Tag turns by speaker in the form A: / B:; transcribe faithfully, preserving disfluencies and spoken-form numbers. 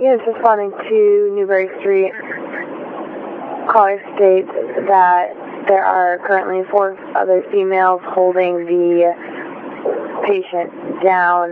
A: Yes, responding to Newbury Street. Caller states that there are currently four other females holding the patient down